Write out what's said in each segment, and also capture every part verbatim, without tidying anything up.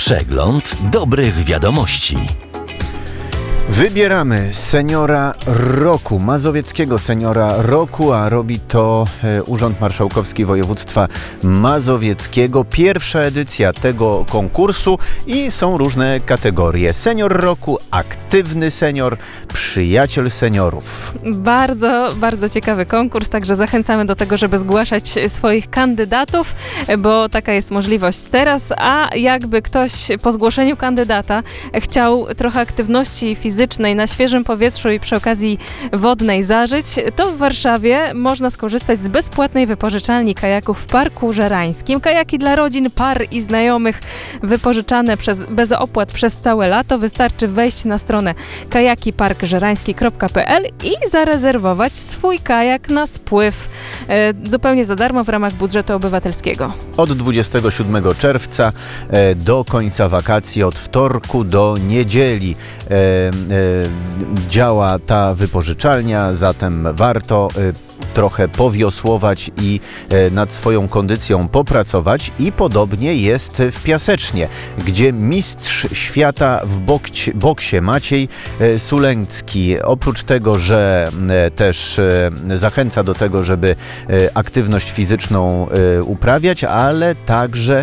Przegląd dobrych wiadomości. Wybieramy seniora roku, mazowieckiego seniora roku, a robi to Urząd Marszałkowski Województwa Mazowieckiego. Pierwsza edycja tego konkursu i są różne kategorie. Senior roku, aktywny senior, przyjaciel seniorów. Bardzo, bardzo ciekawy konkurs, także zachęcamy do tego, żeby zgłaszać swoich kandydatów, bo taka jest możliwość teraz, a jakby ktoś po zgłoszeniu kandydata chciał trochę aktywności fizycznej na świeżym powietrzu i przy okazji wodnej zażyć, to w Warszawie można skorzystać z bezpłatnej wypożyczalni kajaków w Parku Żerańskim. Kajaki dla rodzin, par i znajomych wypożyczane przez, bez opłat przez całe lato. Wystarczy wejść na stronę kajaki park żerański kropka p l i zarezerwować swój kajak na spływ e, zupełnie za darmo w ramach budżetu obywatelskiego. Od dwudziestego siódmego czerwca e, do końca wakacji, od wtorku do niedzieli e, e, działa ta wypożyczalnia, zatem warto e, trochę powiosłować i e, nad swoją kondycją popracować. I podobnie jest w Piasecznie, gdzie mistrz świata w bokcie, boksie Maciej e, Suleński, oprócz tego, że e, też e, zachęca do tego, żeby e, aktywność fizyczną e, uprawiać, ale także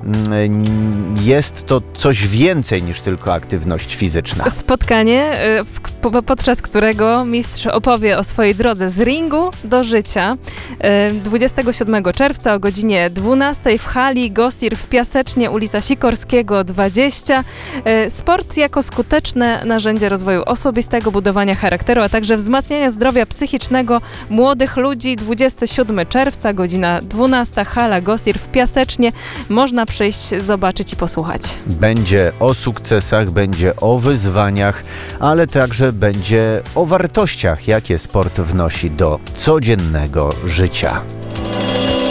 mm, jest to coś więcej niż tylko aktywność fizyczna. Spotkanie, e, w, po, podczas którego mistrz opowie o swojej drodze z ringu do życia. dwudziestego siódmego czerwca o godzinie dwunastej w hali Gosir w Piasecznie, ulica Sikorskiego dwadzieścia. Sport jako skuteczne narzędzie rozwoju osobistego, budowania charakteru, a także wzmacniania zdrowia psychicznego młodych ludzi. dwudziestego siódmego czerwca, godzina dwunasta, hala Gosir w Piasecznie. Można przyjść, zobaczyć i posłuchać. Będzie o sukcesach, będzie o wyzwaniach, ale także będzie o wartościach, jakie sport wnosi do codziennego życia.